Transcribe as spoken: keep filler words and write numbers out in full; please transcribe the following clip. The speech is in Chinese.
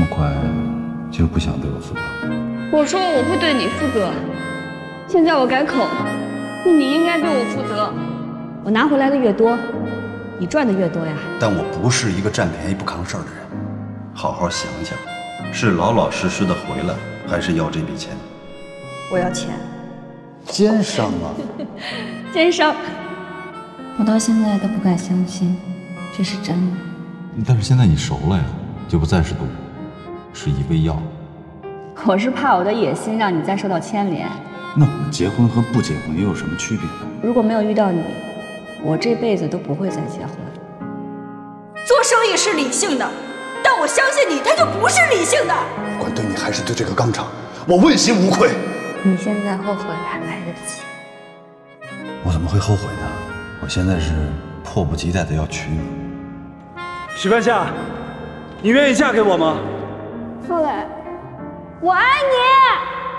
块就不想对我负责？ 我说我会对你负责，现在我改口，是你应该对我负责。我拿回来的越多，你赚的越多呀。 但我不是一个占便宜不扛事儿的人，好好想想，是老老实实的回来，还是要这笔钱？ 我要钱。 奸商啊！ 奸商！ 我到现在都不敢相信这是真的。 但是现在你熟了呀，就不再是赌，是一味药。 我是怕我的野心让你再受到牵连。 那我们结婚和不结婚又有什么区别呢？ 如果没有遇到你，我这辈子都不会再结婚。 做生意是理性的，但我相信你，他就不是理性的。 不管对你还是对这个钢厂，我问心无愧。 你现在后悔还来得及。 我怎么会后悔呢？我现在是迫不及待的要娶你。 许半夏，你愿意嫁给我吗？ 傅磊，我爱你。